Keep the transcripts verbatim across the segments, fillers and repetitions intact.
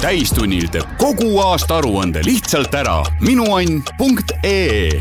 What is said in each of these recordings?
täistunnil teeb kogu aasta aruande lihtsalt ära. minuann punkt ee.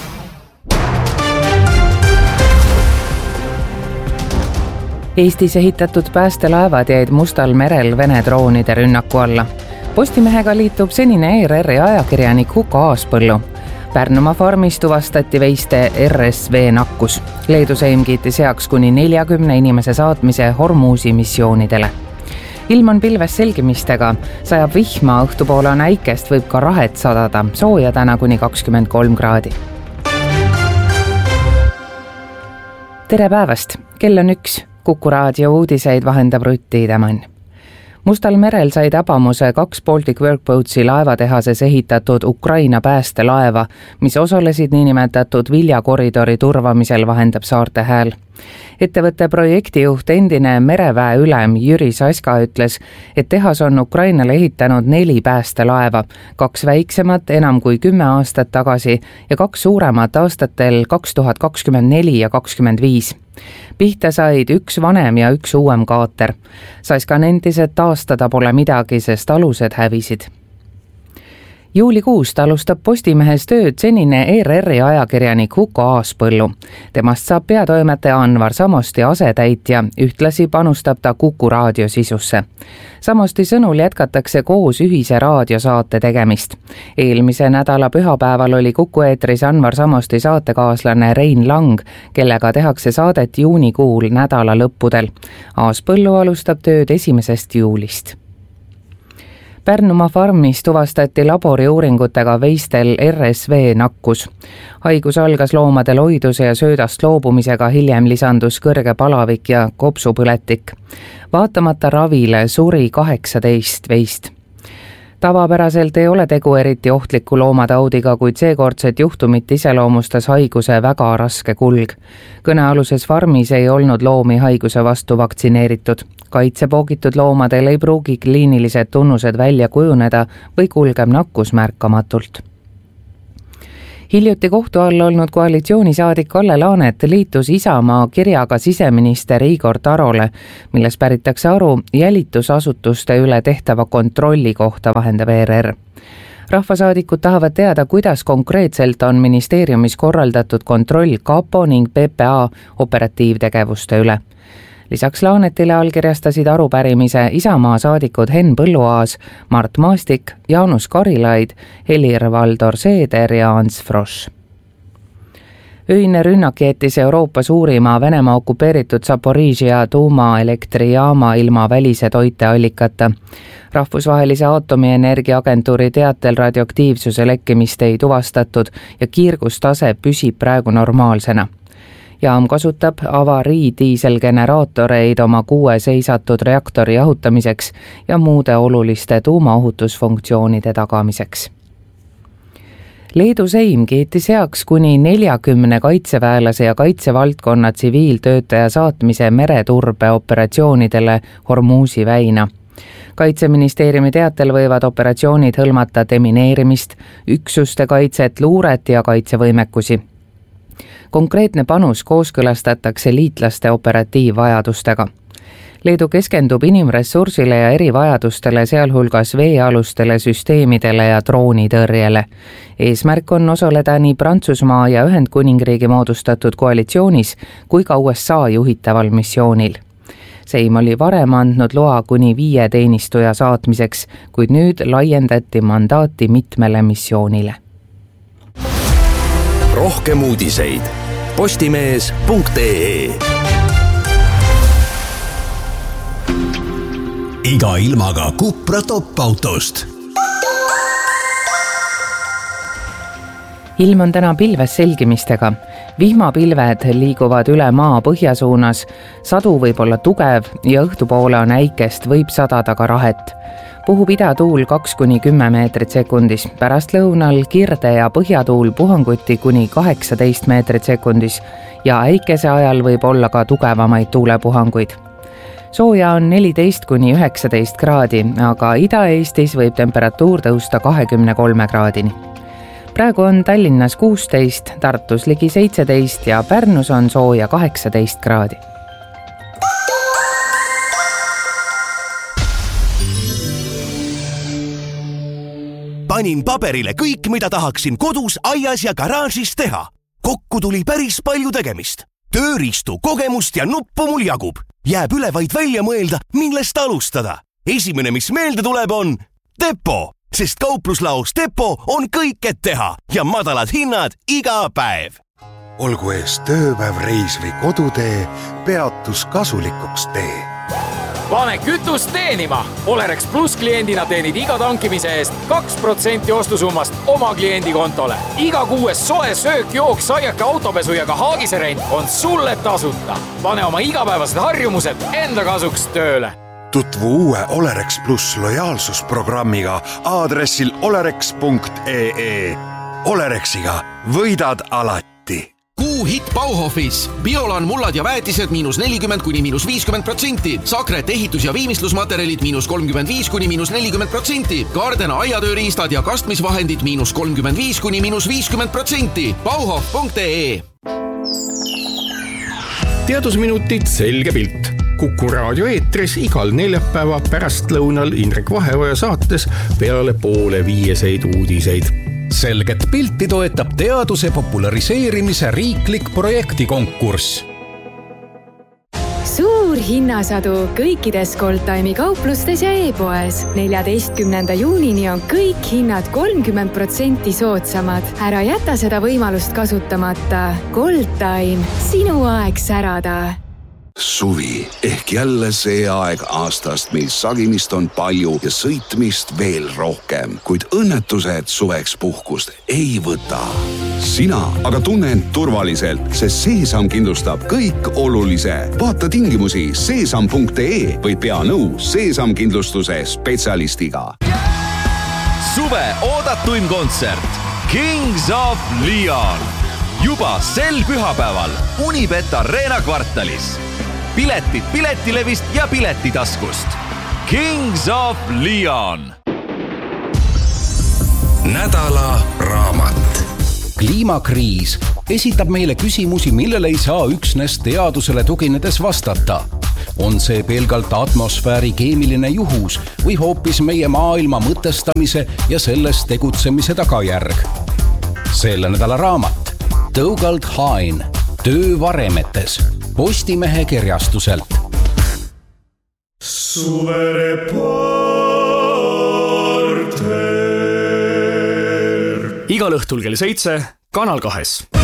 Eestis ehitatud päästelaevad jäid Mustal merel Vene droonide rünnaku alla. Postimehega liitub senine E R R-i ajakirjanik Huko Aaspõllu. Pärnumaa farmis tuvastati veiste R S V nakkus. Leedu Seim kiitis heaks kuni neljakümne inimese saatmise Hormuzi missioonidele. Ilm on pilves selgimistega, sajab vihma, õhtupoole on äikest, võib ka rahet sadada, sooja täna kuni kakskümmend kolm kraadi. Tere päevast, kell on üks. Kuku raadio uudiseid vahendab Rutt Tiidemann. Mustal merel sai tabamuse kaks Baltic Workboatsi laevatehases ehitatud Ukraina päästelaeva, mis osalesid niinimetatud viljakoridori turvamisel, vahendab Saarte Hääl. Ettevõtte projektijuht endine mereväe ülem Jüri Saska ütles, et tehas on Ukrainale ehitanud neli päästelaeva, kaks väiksemat enam kui kümme aastat tagasi ja kaks suuremat aastatel kaks tuhat kakskümmend neli ja kakskümmend viis. Pihta said üks vanem ja üks uuem kaater. Saska nentis, et taastada pole midagi, sest alused hävisid. Juulikuust alustab Postimehes tööd senine E R R-i ajakirjanik Huko Aaspõllu. Temast saab peatoimetaja Anvar Samosti asetäitja, ühtlasi panustab ta Kuku raadio sisusse. Samosti sõnul jätkatakse koos ühise raadiosaate tegemist. Eelmise nädala pühapäeval oli Kuku eetris Anvar Samosti saatekaaslane Rein Lang, kellega tehakse saadet juunikuul nädala lõppudel. Aaspõllu alustab tööd esimesest juulist. Pärnumaa farmis tuvastati laboriuuringutega veistel R S V nakkus. Haigus algas loomade loiduse ja söödast loobumisega, hiljem lisandus kõrge palavik ja kopsupõletik. Vaatamata ravile suri kaheksateist veist. Tavapäraselt ei ole tegu eriti ohtliku loomataudiga, kuid seekordset juhtumit iseloomustas haiguse väga raske kulg. Kõnealuses farmis ei olnud loomi haiguse vastu vaktsineeritud. Kaitsepoogitud loomadel ei pruugi kliinilised tunnused välja kujuneda või kulgeb nakkus märkamatult. Hiljuti kohtu all olnud koalitsioonisaadik Kalle Laanet liitus Isamaa kirjaga siseminister Igor Tarole, milles päritakse aru jälitusasutuste üle tehtava kontrolli kohta, vahendab E R R. Rahvasaadikud tahavad teada, kuidas konkreetselt on ministeeriumis korraldatud kontroll Kapo ning P P A operatiivtegevuste üle. Lisaks Laanetile allkirjastasid arupärimise Isamaa saadikud Henn Põlluaas, Mart Maastik, Jaanus Karilaid, Helir-Valdor Seeder ja Ants Frosch. Öine rünnak jättis Euroopa suurima Venemaa okupeeritud Zaporižžja tuumaelektrijaama ilma välise toiteallikata. Rahvusvahelise aatomienergiaagentuuri teatel radioaktiivsuse lekkimist ei tuvastatud ja kiirgustase püsib praegu normaalsena. Jaam kasutab avarii diiselgeneraatoreid oma kuue seisatud reaktori jahutamiseks ja muude oluliste tuumaohutusfunktsioonide tagamiseks. Leedu Seim kiitis heaks kuni neljakümne kaitseväelase ja kaitsevaldkonna tsiviiltöötaja saatmise mereturbe operatsioonidele Hormuzi väina. Kaitseministeeriumi teatel võivad operatsioonid hõlmata demineerimist, üksuste kaitset, luuret ja kaitsevõimekusi. Konkreetne panus kooskõlastatakse liitlaste operatiivvajadustega. Leedu keskendub inimressursile ja erivajadustele, sealhulgas veealustele süsteemidele ja droonitõrjele. Eesmärk on osaleda nii Prantsusmaa ja Ühendkuningriigi moodustatud koalitsioonis kui ka U S A juhitaval missioonil. Seim oli varem andnud loa kuni viie teenistuja saatmiseks, kuid nüüd laiendati mandaati mitmele missioonile. Rohkem uudiseid postimees punkt ee. Iga ilmaga Cupra top-autost. Ilm on täna pilves selgimistega. Vihmapilved liiguvad üle maa põhjasuunas, sadu võib olla tugev ja õhtupoole on äikest, võib sadada ka rahet. Puhub idatuul kaks kuni kümme meetrit sekundis, pärast lõunal kirde ja põhjatuul puhanguti kuni kaheksateist meetrit sekundis ja äikese ajal võib olla ka tugevamaid tuulepuhanguid. Sooja on neliteist kuni üheksateist kraadi, aga Ida-Eestis võib temperatuur tõusta kahekümne kolme kraadini. Praegu on Tallinnas kuusteist, Tartus ligi seitseteist ja Pärnus on sooja kaheksateist kraadi. panin paberile kõik, mida tahaksin kodus, aias ja garaažis teha. Kokku tuli päris palju tegemist. Tööriistu, kogemust ja nuppu mul jagub. Jääb üle vaid välja mõelda, millest alustada. Esimene, mis meelde tuleb, on Depo, sest kaupluslaos Depo on kõik, et teha ja madalad hinnad iga päev. Olgu ees tööpäev, reis või kodutee, peatus kasulikuks tee. Pane kütust teenima! Olerex Plus kliendina teenid iga tankimise eest kaks protsenti ostusummast oma kliendi kontole. Iga kuues soe söök, jook, saiake, autopesu ja ka haagiserent on sulle tasuta. Pane oma igapäevased harjumused enda kasuks tööle. Tutvu uue Olerex Plus lojaalsusprogrammiga aadressil olerex punkt ee. Olerexiga võidad alati. Kuu hit Bauhofis. Biolan mullad ja väetised miinus nelikümmend kuni miinus viiskümmend protsenti. Sakret ehitus- ja viimistlusmaterjalid miinus kolmkümmend viis kuni miinus nelikümmend protsenti. Gardena aiatööriistad ja kastmisvahendid miinus kolmkümmend viis kuni miinus viiskümmend protsenti. Bauhof punkt ee. Teadusminutid selge pilt. Kuku raadio eetris igal neljapäeva pärastlõunal Indrek Vaheoja saates peale poole viieseid uudiseid. Selget pilti toetab teaduse populariseerimise riiklik projektikonkurss. Suur hinnasadu kõikides Goldtime'i kauplustes ja e-poes. neljateistkümnenda juunini on kõik hinnad kolmkümmend protsenti soodsamad. Ära jäta seda võimalust kasutamata. Goldtime, sinu aeg särada. Suvi ehk jälle see aeg aastast, mil sagimist on palju ja sõitmist veel rohkem, kuid õnnetused suveks puhkust ei võta. Sina aga tunne end turvaliselt, sest Seesam kindlustab kõik olulise. Vaata tingimusi seesam punkt ee või pea nõu Seesam kindlustuse spetsialistiga. Suve oodatuim kontsert Kings of Leon. Juba sel pühapäeval Unibet Arena kvartalis. Piletid Piletilevist ja Piletitaskust. Kings of Leon. Nädala raamat. Kliimakriis esitab meile küsimusi, millele ei saa üksnes teadusele tuginedes vastata. On see pelgalt atmosfääri keemiline juhus või hoopis meie maailma mõtestamise ja selles tegutsemise tagajärg? Selle nädala raamat Dougald Hine, Töö varemetes, Postimehe kirjastuselt. Suvereporter. Igal õhtul kell seitse Kanal kahes.